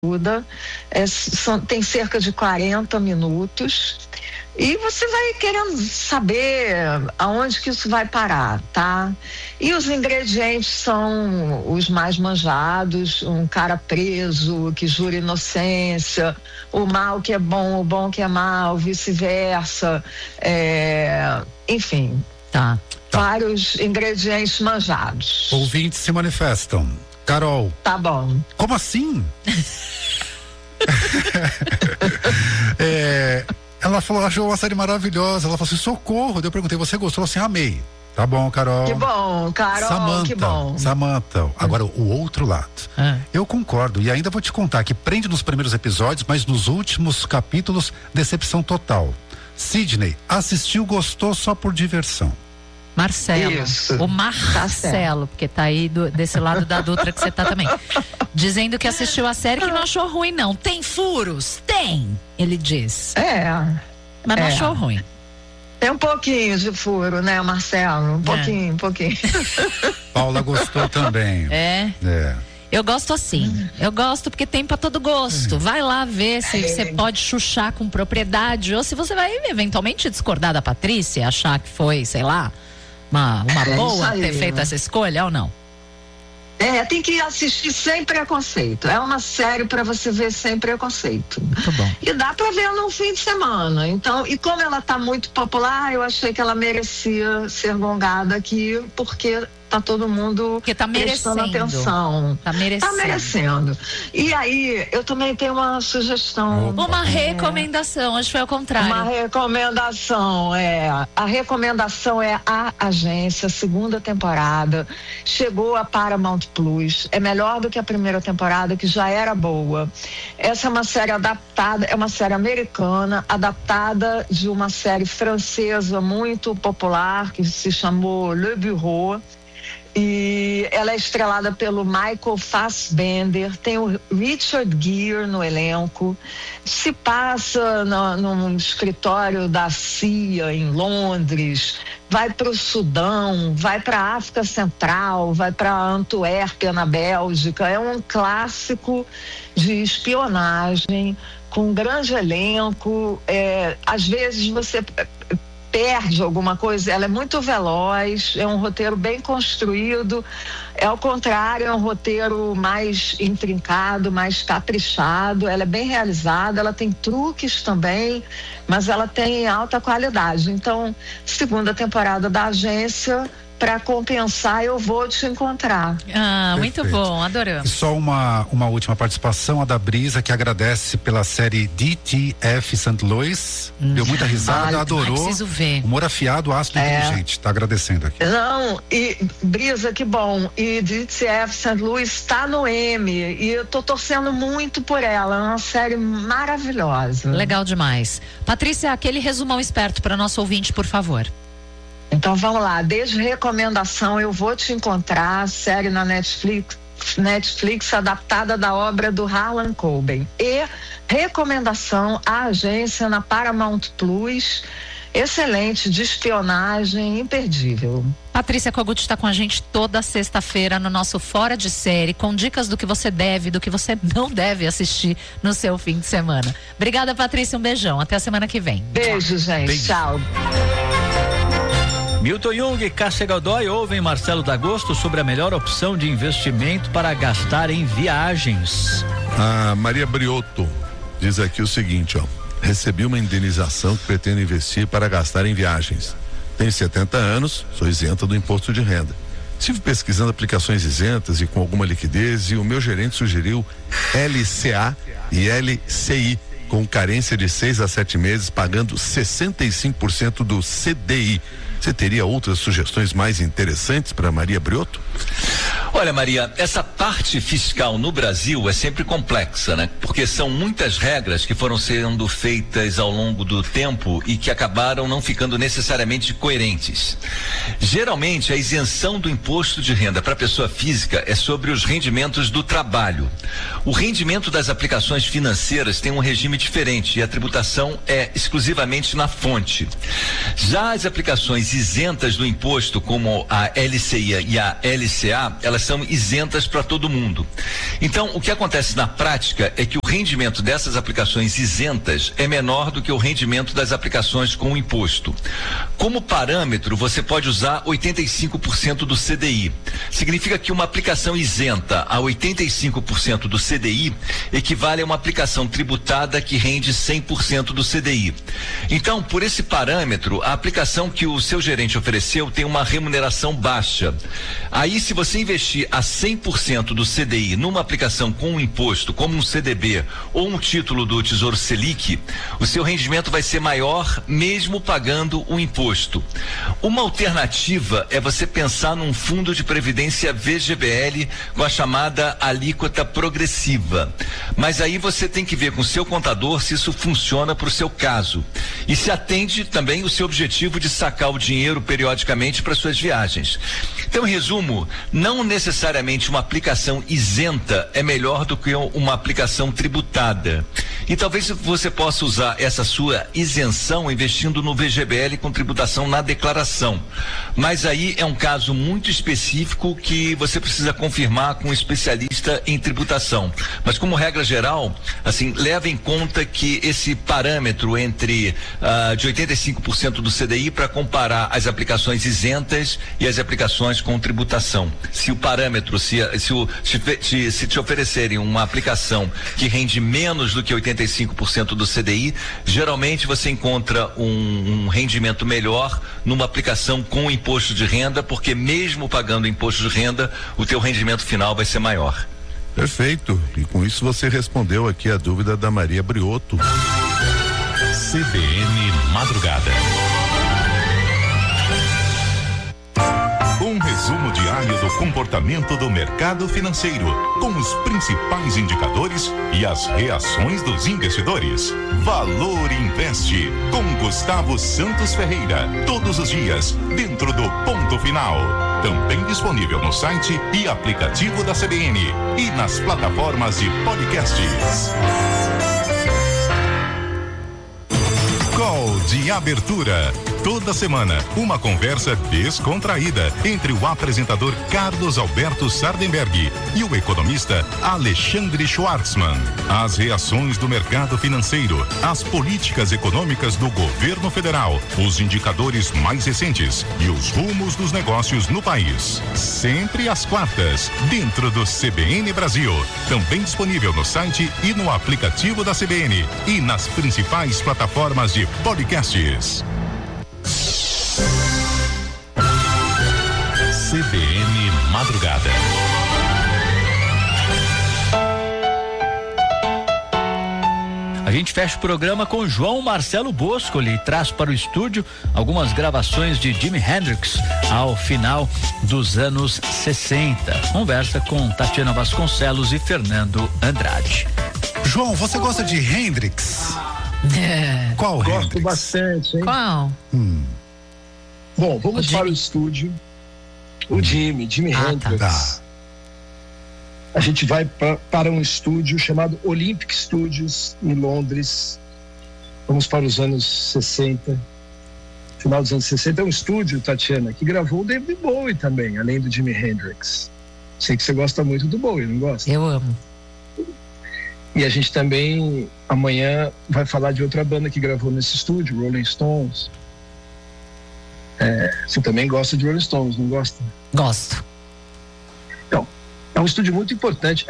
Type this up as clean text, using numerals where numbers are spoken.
tem cerca de 40 minutos. E você vai querendo saber aonde que isso vai parar, tá? E os ingredientes são os mais manjados: um cara preso que jura inocência, o mal que é bom, o bom que é mal, vice-versa, enfim. Tá. Vários ingredientes manjados. Ouvintes se manifestam. Carol. Tá bom. Como assim? Ela falou, achou uma série maravilhosa. Ela falou assim, socorro. Eu perguntei, você gostou? Assim, amei. Tá bom, Carol. Que bom, Carol, Samantha, que bom. Samantha, agora o outro lado. Eu concordo, e ainda vou te contar que prende nos primeiros episódios, mas nos últimos capítulos, decepção total. Sidney assistiu, gostou só por diversão. Marcelo. Isso. O Marcelo, porque tá aí desse lado da Dutra que você tá também. Dizendo que assistiu a série que não achou ruim, não. Tem furos? Tem, ele diz. Mas não achou ruim. Tem um pouquinho de furo, né, Marcelo? Um pouquinho. Paula gostou também. Eu gosto assim. Eu gosto porque tem pra todo gosto. Vai lá ver se você pode chuchar com propriedade ou se você vai eventualmente discordar da Patrícia, achar que foi, sei lá, uma boa ter feito essa escolha ou não. Tem que assistir sem preconceito. É uma série pra você ver sem preconceito. Muito bom. E dá pra ver num fim de semana. Então, e como ela tá muito popular, eu achei que ela merecia ser gongada aqui, porque tá todo mundo prestando atenção. Tá merecendo. E aí, eu também tenho uma sugestão. Uma recomendação, acho que foi ao contrário. Uma recomendação, A recomendação é A Agência, segunda temporada. Chegou a Paramount Plus. É melhor do que a primeira temporada, que já era boa. Essa é uma série adaptada, é uma série americana, adaptada de uma série francesa muito popular, que se chamou Le Bureau. E ela é estrelada pelo Michael Fassbender, tem o Richard Gere no elenco, se passa num escritório da CIA em Londres, vai para o Sudão, vai para a África Central, vai para Antuérpia, na Bélgica. É um clássico de espionagem, com um grande elenco. Às vezes você perde alguma coisa, ela é muito veloz, é um roteiro bem construído, ao contrário, é um roteiro mais intrincado, mais caprichado, ela é bem realizada, ela tem truques também, mas ela tem alta qualidade. Então, segunda temporada da Agência, para compensar, Eu Vou Te Encontrar. Muito bom, adoramos. E só uma última participação, a da Brisa, que agradece pela série DTF St. Louis. Deu muita risada, adorou. Preciso ver. Humor afiado, ácido e inteligente. Tá agradecendo aqui. Não, e Brisa, que bom. E DTF St. Louis está no M. E eu tô torcendo muito por ela. É uma série maravilhosa. Legal demais. Patrícia, aquele resumão esperto para nosso ouvinte, por favor. Então vamos lá, desde recomendação, Eu Vou Te Encontrar, série na Netflix adaptada da obra do Harlan Coben. E recomendação, A Agência na Paramount Plus, excelente, de espionagem, imperdível. Patrícia Kogut está com a gente toda sexta-feira no nosso Fora de Série, com dicas do que você deve, do que você não deve assistir no seu fim de semana. Obrigada, Patrícia, um beijão, até a semana que vem. Beijo, gente, tchau. Milton Jung e Cássia Godoy ouvem Marcelo D'Agosto sobre a melhor opção de investimento para gastar em viagens. A Maria Briotto diz aqui o seguinte, recebi uma indenização que pretendo investir para gastar em viagens. Tenho 70 anos, sou isenta do imposto de renda. Estive pesquisando aplicações isentas e com alguma liquidez, e o meu gerente sugeriu LCA e LCI, com carência de 6 a 7 meses, pagando 65% do CDI. Você teria outras sugestões mais interessantes para Maria Briotto? Olha, Maria, essa parte fiscal no Brasil é sempre complexa, né? Porque são muitas regras que foram sendo feitas ao longo do tempo e que acabaram não ficando necessariamente coerentes. Geralmente, a isenção do imposto de renda para pessoa física é sobre os rendimentos do trabalho. O rendimento das aplicações financeiras tem um regime diferente e a tributação é exclusivamente na fonte. Já as aplicações isentas do imposto, como a LCI e a LCA, elas aplicação isentas para todo mundo. Então, o que acontece na prática é que o rendimento dessas aplicações isentas é menor do que o rendimento das aplicações com imposto. Como parâmetro, você pode usar 85% do CDI. Significa que uma aplicação isenta a 85% do CDI equivale a uma aplicação tributada que rende 100% do CDI. Então, por esse parâmetro, a aplicação que o seu gerente ofereceu tem uma remuneração baixa. Aí, se você investir a 100% do CDI numa aplicação com imposto, como um CDB ou um título do Tesouro Selic, o seu rendimento vai ser maior mesmo pagando o imposto. Uma alternativa é você pensar num fundo de previdência VGBL com a chamada alíquota progressiva. Mas aí você tem que ver com o seu contador se isso funciona para o seu caso. E se atende também o seu objetivo de sacar o dinheiro periodicamente para suas viagens. Então, em resumo, não necessariamente uma aplicação isenta é melhor do que uma aplicação tributada. E talvez você possa usar essa sua isenção investindo no VGBL com tributação na declaração. Mas aí é um caso muito específico que você precisa confirmar com um especialista em tributação. Mas como regra geral, assim, leva em conta que esse parâmetro entre de 85% do CDI para comparar as aplicações isentas e as aplicações com tributação. Se o parâmetro, se te oferecerem uma aplicação que rende menos do que 85% do CDI, geralmente você encontra um rendimento melhor numa aplicação com imposto de renda, porque mesmo pagando imposto de renda, o teu rendimento final vai ser maior. Perfeito. E com isso você respondeu aqui a dúvida da Maria Briotto. CBN Madrugada. Um resumo diário do comportamento do mercado financeiro, com os principais indicadores e as reações dos investidores. Valor Investe, com Gustavo Santos Ferreira, todos os dias, dentro do Ponto Final. Também disponível no site e aplicativo da CBN e nas plataformas de podcasts. Call de abertura. Toda semana, uma conversa descontraída entre o apresentador Carlos Alberto Sardenberg e o economista Alexandre Schwartzman. As reações do mercado financeiro, as políticas econômicas do governo federal, os indicadores mais recentes e os rumos dos negócios no país. Sempre às quartas, dentro do CBN Brasil. Também disponível no site e no aplicativo da CBN e nas principais plataformas de podcasts. CBN Madrugada. A gente fecha o programa com João Marcelo Bosco. Ele traz para o estúdio algumas gravações de Jimi Hendrix ao final dos anos 60. Conversa com Tatiana Vasconcelos e Fernando Andrade. João, você gosta de Hendrix? Qual Gosto Hendrix? bastante, hein? Qual? Bom, vamos para o estúdio. O Jimi Hendrix. Tá. A gente vai para um estúdio chamado Olympic Studios, em Londres. Vamos para os anos 60. Final dos anos 60. É um estúdio, Tatiana, que gravou o David Bowie também, além do Jimi Hendrix. Sei que você gosta muito do Bowie, não gosta? Eu amo. E a gente também, amanhã, vai falar de outra banda que gravou nesse estúdio, Rolling Stones. Você também gosta de Rolling Stones, não gosta? Gosto. Então, é um estúdio muito importante.